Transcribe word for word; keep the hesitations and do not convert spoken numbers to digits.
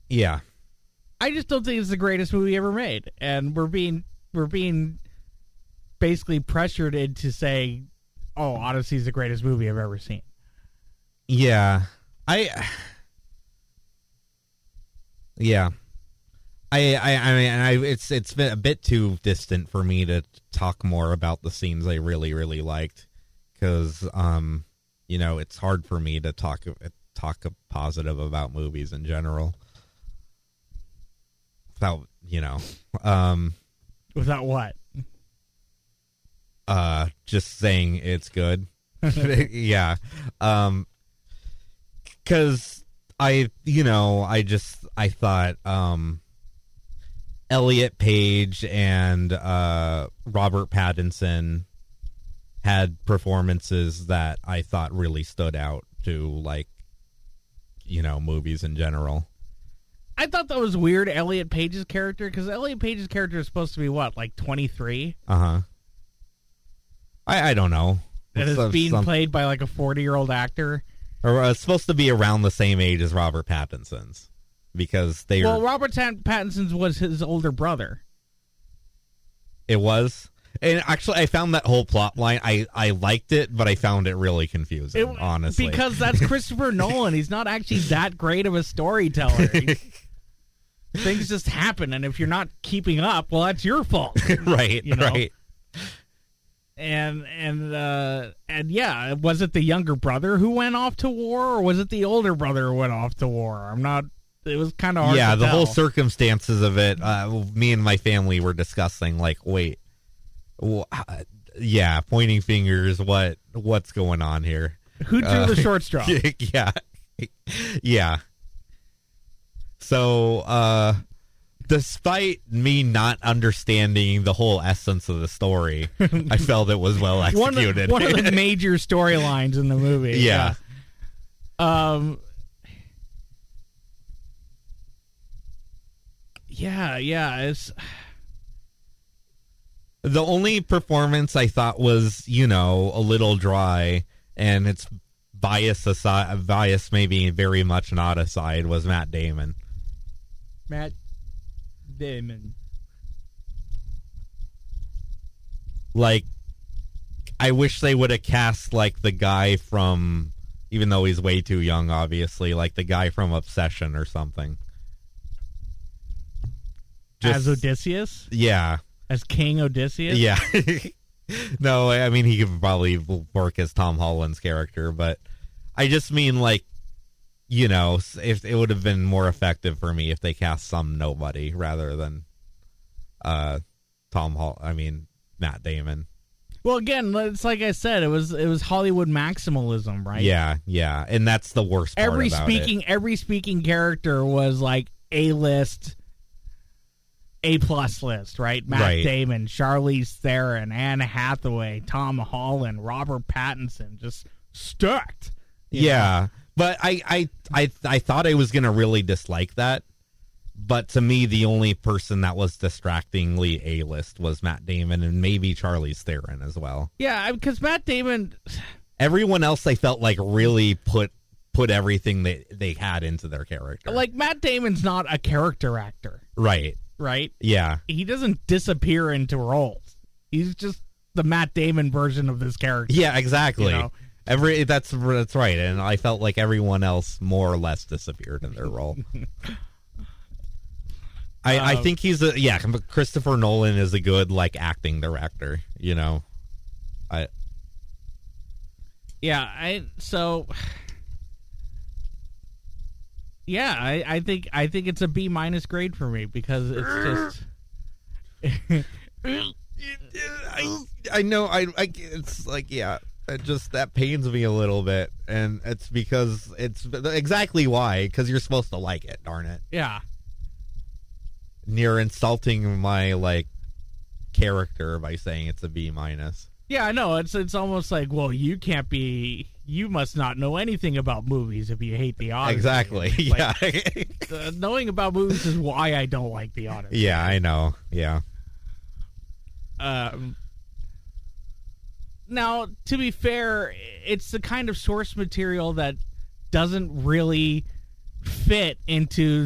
Yeah. I just don't think it's the greatest movie ever made, and we're being we're being basically pressured into saying, "Oh, Odyssey's the greatest movie I've ever seen." Yeah, I. Yeah, I I I mean, I it's it's been a bit too distant for me to talk more about the scenes I really really liked, because um, you know, it's hard for me to talk talk positive about movies in general. Without, you know, um, without what? Uh, just saying it's good. Yeah. Um, cause I, you know, I just, I thought, um, Elliot Page and, uh, Robert Pattinson had performances that I thought really stood out to, like, you know, movies in general. I thought that was weird, Elliot Page's character, because Elliot Page's character is supposed to be, what, like twenty-three? Uh-huh. I I don't know. And it's being some, played by, like, a forty-year-old actor? Or uh, it's supposed to be around the same age as Robert Pattinson's, because they Well, Robert Pattinson's was his older brother. It was? And actually, I found that whole plot line, I, I liked it, but I found it really confusing, it, honestly. Because that's Christopher Nolan. He's not actually that great of a storyteller. Things just happen, and if you're not keeping up, well, that's your fault. Right, you know? right. And and uh, and yeah, was it the younger brother who went off to war, or was it the older brother who went off to war? I'm not. It was kind of hard. Yeah, to the tell. whole circumstances of it. Uh, me and my family were discussing, like, wait, well, uh, yeah, pointing fingers. What what's going on here? Who drew uh, the short straw? Yeah, yeah. So, uh, despite me not understanding the whole essence of the story, I felt it was well executed. One of, one of the major storylines in the movie. Yeah. yeah. Um. Yeah, yeah. It's the only performance I thought was, you know, a little dry, and it's bias aside, bias maybe very much not aside, was Matt Damon. Matt Damon. Like, I wish they would have cast, like, the guy from, even though he's way too young, obviously, like the guy from Obsession or something. Just, as Odysseus? Yeah. As King Odysseus? Yeah. No, I mean, he could probably work as Tom Holland's character, but I just mean, like, you know, if it would have been more effective for me if they cast some nobody rather than uh, Tom Hall. I mean, Matt Damon. Well, again, it's like I said, it was it was Hollywood maximalism, right? Yeah, yeah, and that's the worst part every about speaking, it. Every speaking character was like A-list, A-plus list, right? Matt right. Damon, Charlize Theron, Anne Hathaway, Tom Holland, Robert Pattinson, just stacked. Yeah, know? But I, I, I, I thought I was going to really dislike that. But to me, the only person that was distractingly A-list was Matt Damon and maybe Charlize Theron as well. Yeah, because Matt Damon... Everyone else, I felt like really put put everything they, they had into their character. Like, Matt Damon's not a character actor. Right. Right? Yeah. He doesn't disappear into roles. He's just the Matt Damon version of this character. Yeah, exactly. You know? Every that's that's right, and I felt like everyone else more or less disappeared in their role. I, um, I think he's a yeah. Christopher Nolan is a good like acting director. You know, I yeah. I so yeah. I, I think I think it's a B minus grade for me because it's just. I I know I, I it's like yeah. It just that pains me a little bit, and it's because it's exactly why because you're supposed to like it. Darn it! Yeah, you're insulting my like character by saying it's a B minus. Yeah, I know. It's it's almost like, well, you can't be. You must not know anything about movies if you hate The Odyssey. Exactly. Like, yeah. uh, knowing about movies is why I don't like The Odyssey. Yeah, I know. Yeah. Um. Now, to be fair, it's the kind of source material that doesn't really fit into